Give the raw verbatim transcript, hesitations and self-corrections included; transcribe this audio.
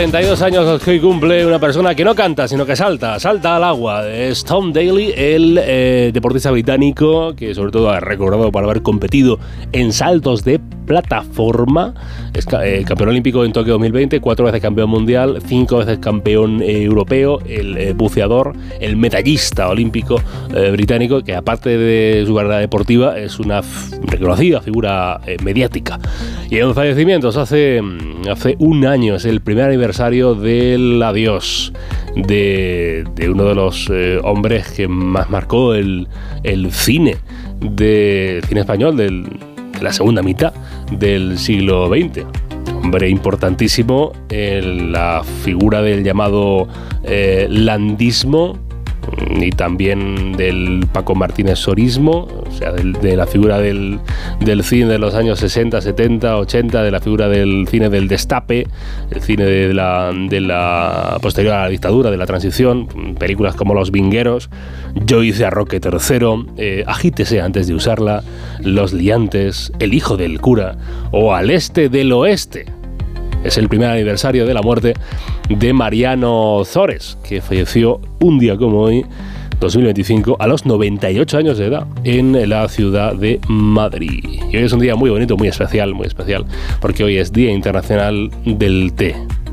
cuarenta y dos años los que hoy cumple una persona que no canta, sino que salta, salta al agua. Es Tom Daley, el eh, deportista británico que sobre todo ha recordado por haber competido en saltos de plataforma. Es eh, campeón olímpico en Tokio dos mil veinte, cuatro veces campeón mundial, cinco veces campeón eh, europeo, el eh, buceador, el medallista olímpico eh, británico, que aparte de su carrera deportiva es una f- reconocida figura eh, mediática. Y en fallecimientos, hace, hace un año, es el primer aniversario del adiós de, de uno de los eh, hombres que más marcó el, el cine, de, cine español del, de la segunda mitad del siglo veinte. Hombre importantísimo en la figura del llamado eh, landismo y también del Paco Martínez sorismo, o sea, del, de la figura del, del cine de los años sesenta, setenta, ochenta, de la figura del cine del destape, el cine de la, de la posterior a la dictadura, de la transición, películas como Los Vingueros, Yo hice a Roque tercero, eh, Agítese antes de usarla, Los liantes, El hijo del cura o Al este del oeste. Es el primer aniversario de la muerte de Mariano Zores, que falleció un día como hoy, dos mil veinticinco, a los noventa y ocho años de edad, en la ciudad de Madrid. Y hoy es un día muy bonito, muy especial, muy especial, porque hoy es Día Internacional del Té.